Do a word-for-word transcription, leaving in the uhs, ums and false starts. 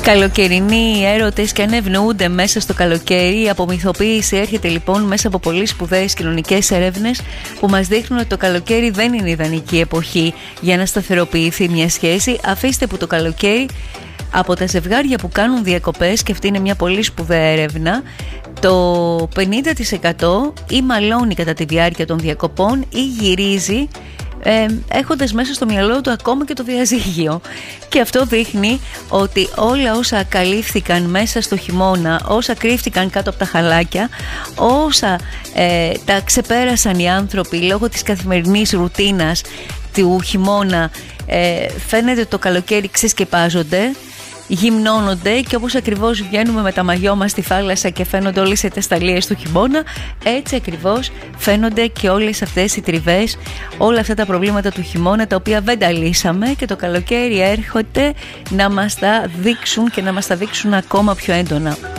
Καλοκαιρινοί έρωτες και αν ευνοούνται μέσα στο καλοκαίρι. Η απομυθοποίηση έρχεται λοιπόν μέσα από πολύ σπουδαίες κοινωνικές έρευνες που μας δείχνουν ότι το καλοκαίρι δεν είναι ιδανική εποχή για να σταθεροποιηθεί μια σχέση. Αφήστε που το καλοκαίρι, από τα ζευγάρια που κάνουν διακοπές, και αυτή είναι μια πολύ σπουδαία έρευνα, το πενήντα τοις εκατό ή μαλώνει κατά τη διάρκεια των διακοπών ή γυρίζει Ε, έχοντας μέσα στο μυαλό του ακόμα και το διαζύγιο. Και αυτό δείχνει ότι όλα όσα καλύφθηκαν μέσα στο χειμώνα, όσα κρύφτηκαν κάτω από τα χαλάκια, όσα ε, τα ξεπέρασαν οι άνθρωποι λόγω της καθημερινής ρουτίνας του χειμώνα, ε, φαίνεται το καλοκαίρι ξεσκεπάζονται, γυμνώνονται, και όπως ακριβώς βγαίνουμε με τα μαγιό μας στη θάλασσα και φαίνονται όλες οι τεσταλίες του χειμώνα, έτσι ακριβώς φαίνονται και όλες αυτές οι τριβές, όλα αυτά τα προβλήματα του χειμώνα, τα οποία δεν τα λύσαμε, και το καλοκαίρι έρχεται να μας τα δείξουν και να μας τα δείξουν ακόμα πιο έντονα.